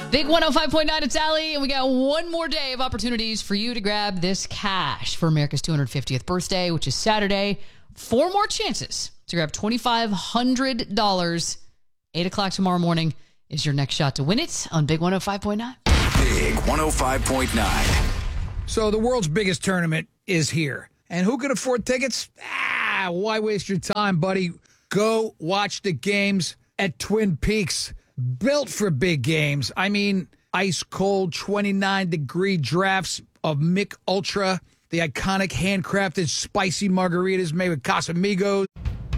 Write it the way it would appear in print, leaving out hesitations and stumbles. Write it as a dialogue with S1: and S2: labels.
S1: Big 105.9, it's Allie, and we got one more day of opportunities for you to grab this cash for America's 250th birthday, which is Saturday. 4 more chances to grab $2,500. 8 o'clock tomorrow morning is your next shot to win it on Big 105.9.
S2: Big 105.9.
S3: So the world's biggest tournament is here. And who can afford tickets? Why waste your time, buddy? Go watch the games at Twin Peaks. Built for big games. I mean, ice-cold 29-degree drafts of Mick Ultra, the iconic handcrafted spicy margaritas made with Casamigos.